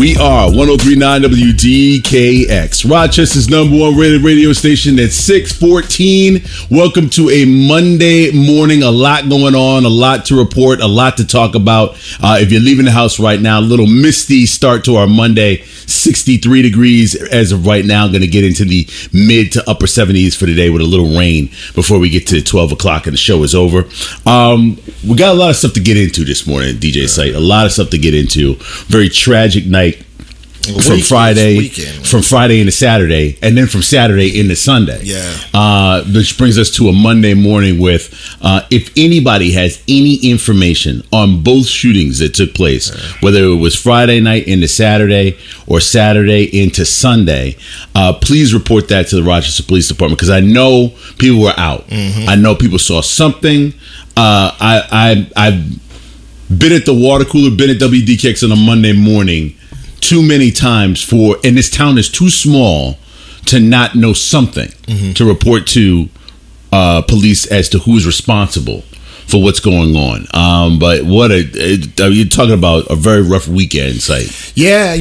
We are 103.9 WDKX, Rochester's #1 rated radio station at 614. Welcome to a Monday morning. A lot going on, a lot to report, a lot to talk about. If you're leaving the house right now, a little misty start to our Monday. 63 degrees as of right now. Going to get into the mid to upper 70s for today with a little rain before we get to 12 o'clock and the show is over. We got a lot of stuff to get into this morning, DJ Site. A lot of stuff to get into. Very tragic night from Friday into Saturday, and then from Saturday into Sunday. Yeah. Which brings us to a Monday morning with, if anybody has any information on both shootings that took place, whether it was Friday night into Saturday or Saturday into Sunday, please report that to the Rochester Police Department, because I know people were out. Mm-hmm. I know people saw something. I've been at the water cooler, been at WDKX on a Monday morning too many times and this town is too small to not know something to report to police as to who's responsible for what's going on. But you're talking about a very rough weekend, Site. Yeah,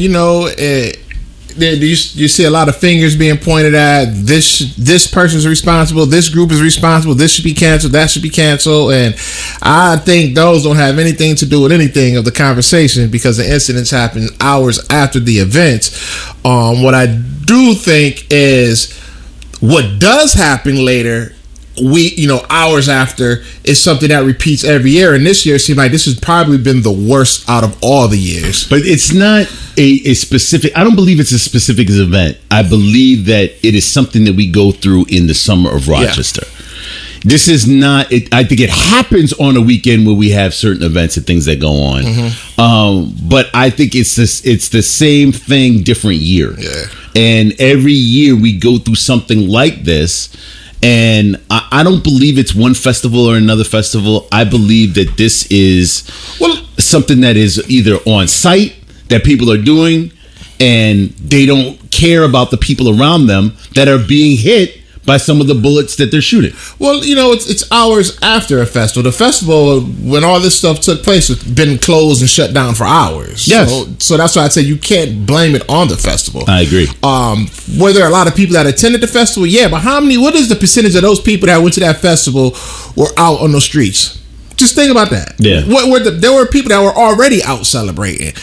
you see a lot of fingers being pointed at. This person's responsible. This group is responsible. This should be canceled. That should be canceled. And I think those don't have anything to do with anything of the conversation, because the incidents happened hours after the event. What I do think is what does happen later, hours after, is something that repeats every year. And this year it seemed like this has probably been the worst out of all the years. But it's not a specific, I don't believe it's a specific event. I believe that it is something that we go through in the summer of Rochester. Yeah. This is not, I think it happens on a weekend where we have certain events and things that go on. Mm-hmm. But I think it's the same thing, different year. Yeah. And every year we go through something like this. And I don't believe it's one festival or another festival. I believe that this is something that is either on site that people are doing, and they don't care about the people around them that are being hit by some of the bullets that they're shooting. Well, it's hours after a festival. The festival, when all this stuff took place, has been closed and shut down for hours. Yes. So that's why I'd say you can't blame it on the festival. I agree. Were there a lot of people that attended the festival? Yeah, but what is the percentage of those people that went to that festival were out on the streets? Just think about that. Yeah. There were people that were already out celebrating,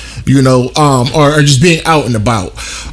or just being out and about.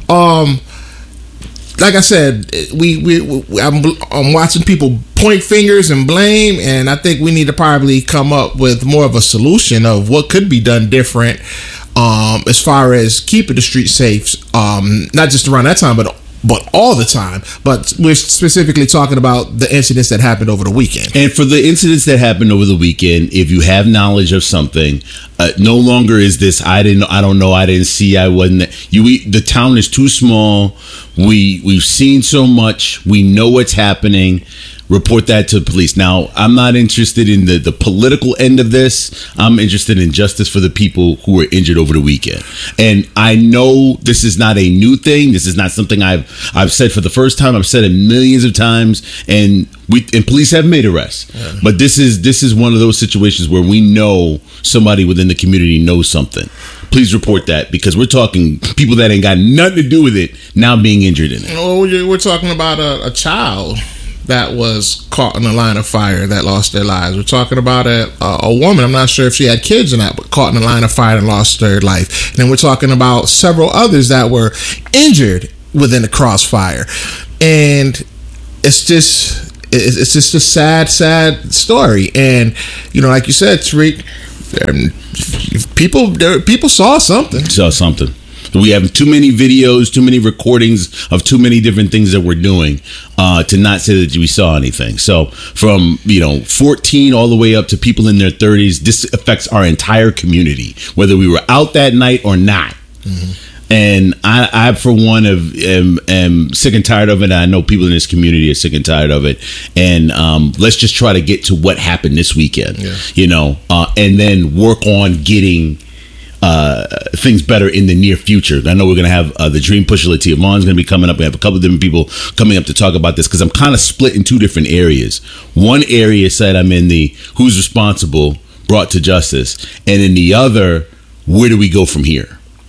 Like I said, I'm watching people point fingers and blame, and I think we need to probably come up with more of a solution of what could be done different, as far as keeping the streets safe, not just around that time, but all the time. But we're specifically talking about the incidents that happened over the weekend. And for the incidents that happened over the weekend, if you have knowledge of something, no longer is this I don't know, I didn't see, I wasn't. The town is too small. We've seen so much. We know what's happening. Report that to the police. Now, I'm not interested in the political end of this. I'm interested in justice for the people who were injured over the weekend. And I know this is not a new thing. This is not something I've said for the first time. I've said it millions of times, and police have made arrests. Yeah. But this is one of those situations where we know somebody within the community knows something. Please report that, because we're talking people that ain't got nothing to do with it now being injured in it. Well, we're talking about a child that was caught in a line of fire that lost their lives. We're talking about a woman, I'm not sure if she had kids or not, but caught in a line of fire and lost their life. And then we're talking about several others that were injured within the crossfire. And it's just a sad story. And, like you said, Tariq, people saw something. We have too many videos, too many recordings of too many different things that we're doing to not say that we saw anything. So from 14 all the way up to people in their 30s, this affects our entire community, whether we were out that night or not. Mm-hmm. And I for one, am sick and tired of it. I know people in this community are sick and tired of it. And let's just try to get to what happened this weekend, and then work on getting things better in the near future. I know we're going to have the Dream Pusher Latia Vaughn's going to be coming up. We have a couple of different people coming up to talk about this, because I'm kind of split in two different areas. One area said I'm in the who's responsible, brought to justice, and in the other, where do we go from here?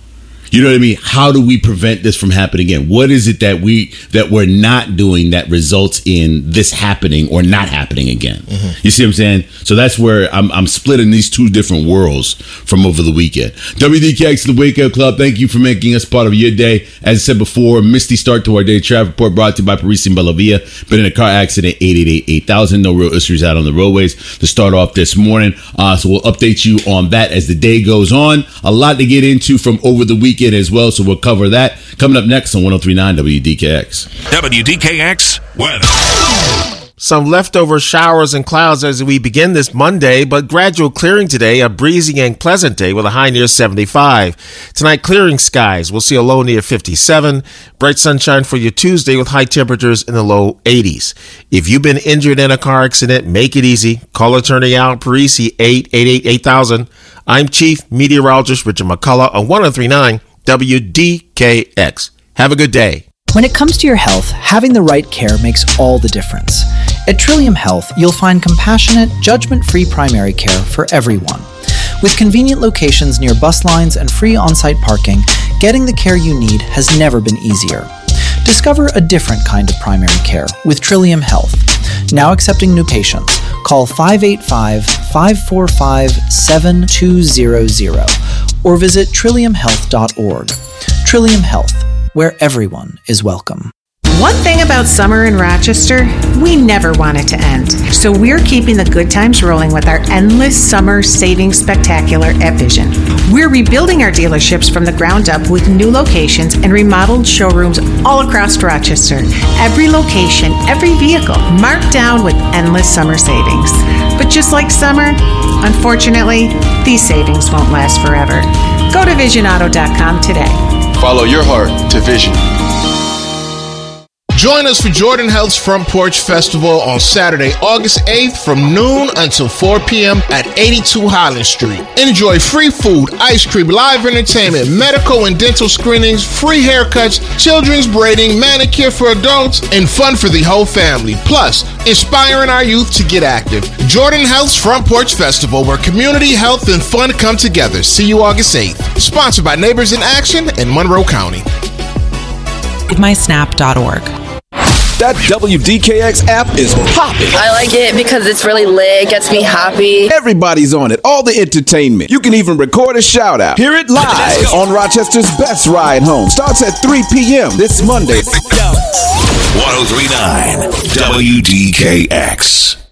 You know what I mean? How do we prevent this from happening again? What is it that we're not doing that results in this happening or not happening again? Mm-hmm. You see what I'm saying? So that's where I'm splitting these two different worlds from over the weekend. WDKX, the Wake Up Club. Thank you for making us part of your day. As I said before, misty start to our day. Traffic report brought to you by Parisi and Bellavia. Been in a car accident, 888-8000. No real issues out on the roadways to start off this morning. So we'll update you on that as the day goes on. A lot to get into from over the weekend as well, so we'll cover that coming up next on 103.9 WDKX. WDKX weather. Some leftover showers and clouds as we begin this Monday, but gradual clearing today, a breezy and pleasant day with a high near 75. Tonight, clearing skies. We'll see a low near 57. Bright sunshine for your Tuesday with high temperatures in the low 80s. If you've been injured in a car accident, make it easy. Call attorney Al Parisi, 888-8000. I'm Chief Meteorologist Richard McCullough on 103.9 WDKX. Have a good day. When it comes to your health, having the right care makes all the difference. At Trillium Health, you'll find compassionate, judgment-free primary care for everyone. With convenient locations near bus lines and free on-site parking, getting the care you need has never been easier. Discover a different kind of primary care with Trillium Health. Now accepting new patients. Call 585-545-7200 or visit trilliumhealth.org. Trillium Health, where everyone is welcome. One thing about summer in Rochester, we never want it to end. So we're keeping the good times rolling with our endless summer savings spectacular at Vision. We're rebuilding our dealerships from the ground up with new locations and remodeled showrooms all across Rochester. Every location, every vehicle, marked down with endless summer savings. But just like summer, unfortunately, these savings won't last forever. Go to visionauto.com today. Follow your heart to Vision. Join us for Jordan Health's Front Porch Festival on Saturday, August 8th from noon until 4 p.m. at 82 Highland Street. Enjoy free food, ice cream, live entertainment, medical and dental screenings, free haircuts, children's braiding, manicure for adults, and fun for the whole family. Plus, inspiring our youth to get active. Jordan Health's Front Porch Festival, where community, health, and fun come together. See you August 8th. Sponsored by Neighbors in Action in Monroe County. MySnap.org. That WDKX app is popping. I like it because it's really lit, gets me happy. Everybody's on it, all the entertainment. You can even record a shout out. Hear it live on Rochester's Best Ride Home. Starts at 3 p.m. this Monday. 103.9 WDKX.